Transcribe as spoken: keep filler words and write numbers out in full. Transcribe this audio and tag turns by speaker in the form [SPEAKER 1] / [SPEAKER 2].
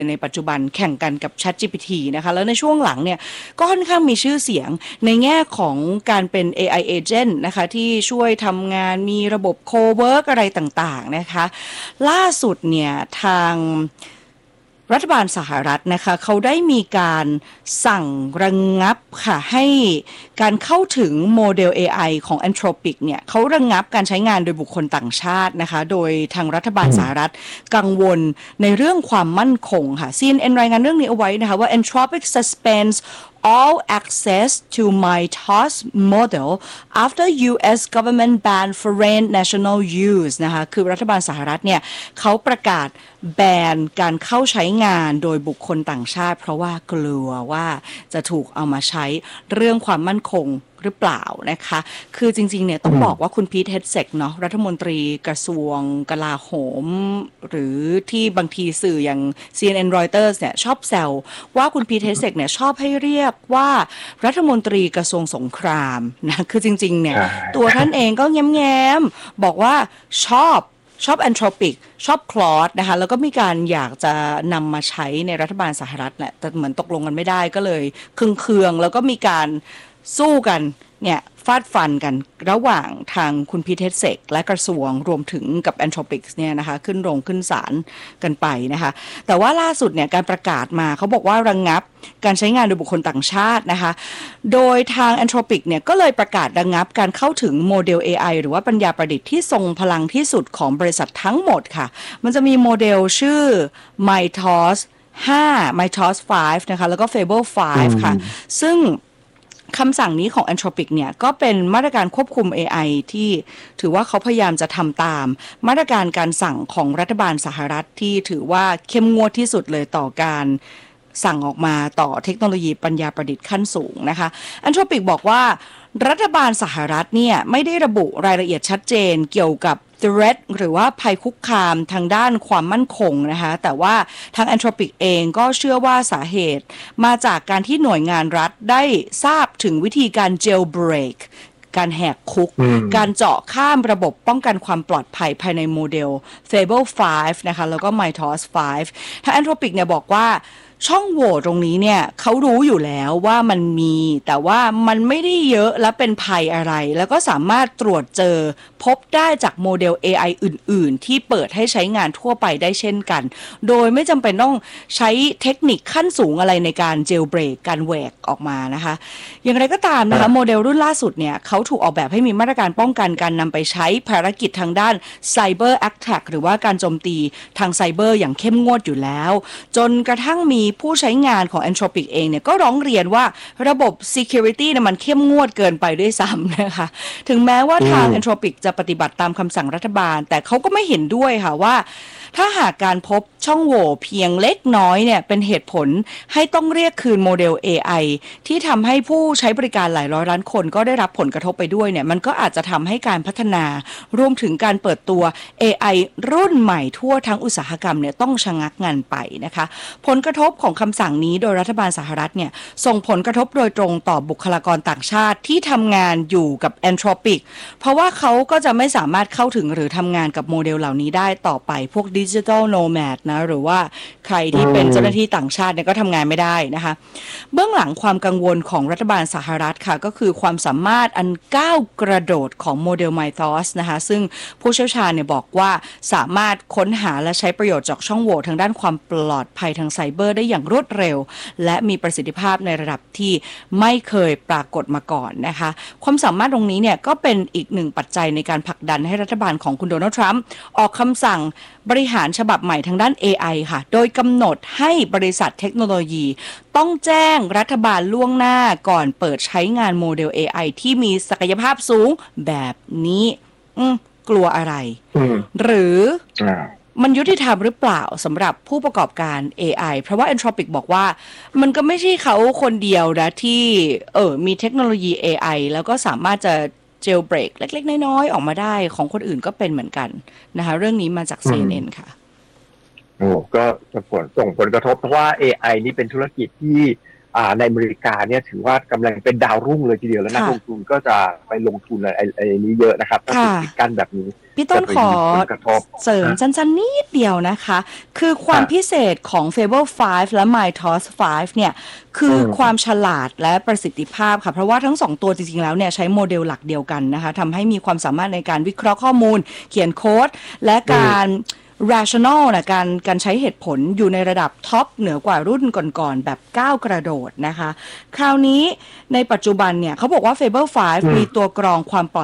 [SPEAKER 1] ในปัจจุบันแข่งกันกับ ChatGPT นะคะแล้วในช่วงหลังเนี่ยก็ค่อนข้างมีชื่อเสียงในแง่ของการเป็น เอ ไอ agent นะคะที่ช่วยทำงานมีระบบ co-work อะไรต่างๆนะคะล่าสุดเนี่ยทางรัฐบาลสหรัฐนะคะเขาได้มีการสั่งระงงับค่ะให้การเข้าถึงโมเดล เอ ไอ ของ Anthropic เนี่ยเขาระงงับการใช้งานโดยบุคคลต่างชาตินะคะโดยทางรัฐบาลสหรัฐกังวลในเรื่องความมั่นคงค่ะ ซี เอ็น เอ็น รายงานเรื่องนี้เอาไว้นะคะว่า Anthropic suspends all access to MyTos model after ยู เอส government ban foreign national use นะคะคือรัฐบาลสหรัฐเนี่ยเขาประกาศแบนการเข้าใช้งานโดยบุคคลต่างชาติเพราะว่ากลัวว่าจะถูกเอามาใช้เรื่องความมั่นคงหรือเปล่านะคะคือจริงๆเนี่ยต้องบอกว่าคุณพีทเฮดเซกเนาะรัฐมนตรีกระทรวงกลาโหมหรือที่บางทีสื่ออย่าง ซี เอ็น เอ็น Reuters เนี่ยชอบแซวว่าคุณพีทเฮดเซกเนี่ยชอบให้เรียกว่ารัฐมนตรีกระทรวงสงครามนะคือจริงๆเนี่ยตัวท่านเองก็แง้มๆบอกว่าชอบชอบ Anthropic ชอบ Claude นะคะแล้วก็มีการอยากจะนำมาใช้ในรัฐบาลสหรัฐแหละแต่เหมือนตกลงกันไม่ได้ก็เลยเคืองๆแล้วก็มีการสู้กันเนี่ยฟาดฟันกันระหว่างทางคุณพีทเฮดเซกและกระทรวงรวมถึงกับ Anthropic เนี่ยนะคะขึ้นโรงขึ้นศาลกันไปนะคะแต่ว่าล่าสุดเนี่ยการประกาศมาเขาบอกว่าระงงับการใช้งานโดยบุคคลต่างชาตินะคะโดยทาง Anthropic เนี่ยก็เลยประกาศระงงับการเข้าถึงโมเดล เอ ไอ หรือว่าปัญญาประดิษฐ์ที่ทรงพลังที่สุดของบริษัททั้งหมดค่ะมันจะมีโมเดลชื่อ MyTos ห้า MyTos ห้านะคะแล้วก็ Fable ห้าค่ะซึ่งคำสั่งนี้ของ Anthropic เนี่ยก็เป็นมาตรการควบคุม เอ ไอ ที่ถือว่าเขาพยายามจะทำตามมาตรการการสั่งของรัฐบาลสหรัฐที่ถือว่าเข้มงวดที่สุดเลยต่อการสั่งออกมาต่อเทคโนโลยีปัญญาประดิษฐ์ขั้นสูงนะคะ Anthropic บอกว่ารัฐบาลสหรัฐเนี่ยไม่ได้ระบุรายละเอียดชัดเจนเกี่ยวกับthreat หรือว่าภัยคุกคามทางด้านความมั่นคงนะคะแต่ว่าทาง Anthropic เองก็เชื่อว่าสาเหตุมาจากการที่หน่วยงานรัฐได้ทราบถึงวิธีการ jailbreak การแหกคุกการเจาะข้ามระบบป้องกันความปลอดภัยภายในโมเดล Fable ห้านะคะแล้วก็ MyTos ห้าทาง Anthropic เนี่ยบอกว่าช่องโหว่ตรงนี้เนี่ยเขารู้อยู่แล้วว่ามันมีแต่ว่ามันไม่ได้เยอะและเป็นภัยอะไรแล้วก็สามารถตรวจเจอพบได้จากโมเดล เอ ไอ อื่นๆที่เปิดให้ใช้งานทั่วไปได้เช่นกันโดยไม่จำเป็นต้องใช้เทคนิคขั้นสูงอะไรในการเจลเบรกการแหวกออกมานะคะอย่างไรก็ตามนะคะโมเดลรุ่นล่าสุดเนี่ยเขาถูกออกแบบให้มีมาตรการป้องกันการนำไปใช้ภารกิจทางด้าน Cyber Attack หรือว่าการโจมตีทางไซเบอร์อย่างเข้มงวดอยู่แล้วจนกระทั่งมีผู้ใช้งานของ Anthropic เองเนี่ยก็ร้องเรียนว่าระบบ security เนี่ยมันเข้มงวดเกินไปด้วยซ้ำนะคะถึงแม้ว่าทาง Anthropic จะปฏิบัติตามคำสั่งรัฐบาลแต่เขาก็ไม่เห็นด้วยค่ะว่าถ้าหากการพบช่องโหว่เพียงเล็กน้อยเนี่ยเป็นเหตุผลให้ต้องเรียกคืนโมเดล เอ ไอ ที่ทำให้ผู้ใช้บริการหลายร้อยล้านคนก็ได้รับผลกระทบไปด้วยเนี่ยมันก็อาจจะทำให้การพัฒนารวมถึงการเปิดตัว เอ ไอ รุ่นใหม่ทั่วทั้งอุตสาหกรรมเนี่ยต้องชะงักงันไปนะคะผลกระทบของคำสั่งนี้โดยรัฐบาลสหรัฐเนี่ยส่งผลกระทบโดยตรงต่อบุคลากรต่างชาติที่ทำงานอยู่กับ Anthropic เพราะว่าเขาก็จะไม่สามารถเข้าถึงหรือทำงานกับโมเดลเหล่านี้ได้ต่อไปพวก Digital Nomad นะหรือว่าใครที่เป็นเจ้าหน้าที่ต่างชาติเนี่ยก็ทำงานไม่ได้นะคะเบื้องหลังความกังวลของรัฐบาลสหรัฐค่ะก็คือความสามารถอันก้าวกระโดดของโมเดล MyTos นะคะซึ่งผู้เชี่ยวชาญเนี่ยบอกว่าสามารถค้นหาและใช้ประโยชน์จากช่องโหว่ทางด้านความปลอดภัยทางไซเบอร์ได้อย่างรวดเร็วและมีประสิทธิภาพในระดับที่ไม่เคยปรากฏมาก่อนนะคะความสามารถตรงนี้เนี่ยก็เป็นอีกหนึ่งปัจจัยในการผลักดันให้รัฐบาลของคุณโดนัลด์ทรัมป์ออกคำสั่งบริหารฉบับใหม่ทางด้าน เอ ไอ ค่ะโดยกำหนดให้บริษัทเทคโนโลยีต้องแจ้งรัฐบาลล่วงหน้าก่อนเปิดใช้งานโมเดล เอ ไอ ที่มีศักยภาพสูงแบบนี้กลัวอะไรหรือมันยุติธรรมหรือเปล่าสำหรับผู้ประกอบการ เอ ไอ เพราะว่า Anthropic บอกว่ามันก็ไม่ใช่เขาคนเดียวนะที่เออมีเทคโนโลยี เอ ไอ แล้วก็สามารถจะเจลเบรกเล็กๆน้อยๆออกมาได้ของคนอื่นก็เป็นเหมือนกันนะคะเรื่องนี้มาจาก ซี เอ็น เอ็น ค่ะ
[SPEAKER 2] โอ้ก็จะผลส่งผลกระทบเพราะว่า เอ ไอ นี่เป็นธุรกิจที่อ่าในอเมริกาเนี่ยถือว่ากำลังเป็นดาวรุ่งเลยทีเดียวแล้วนักลงทุนก็จะไปลงทุนอะไรไอ้นี้เยอะนะครับถ้าถูกปิดกั้นแบบนี้
[SPEAKER 1] พี่ต้นขอเสริมสั้นๆนิดเดียวนะคะคือความพิเศษของ Fable ไฟว์ และ Mytos ไฟว์เนี่ยคือความฉลาดและประสิทธิภาพค่ะเพราะว่าทั้งสองตัวจริงๆแล้วเนี่ยใช้โมเดลหลักเดียวกันนะคะทำให้มีความสามารถในการวิเคราะห์ข้อมูลเขียนโค้ดและการ rational นะการการใช้เหตุผลอยู่ในระดับท็อปเหนือกว่ารุ่นก่อนๆแบบก้าวกระโดดนะคะคราวนี้ในปัจจุบันเนี่ยเขาบอกว่า Fable ไฟว์ มีตัวกรองความปลอด